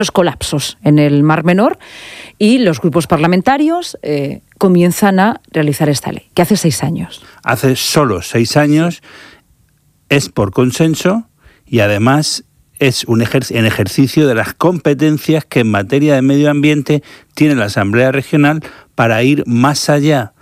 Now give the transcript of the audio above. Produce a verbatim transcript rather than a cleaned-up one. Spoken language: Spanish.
los colapsos en el Mar Menor y los grupos parlamentarios eh, comienzan a realizar esta ley, que hace seis años. Hace solo seis años, es por consenso y además es un ejer- en ejercicio de las competencias que en materia de medio ambiente tiene la Asamblea Regional para ir más allá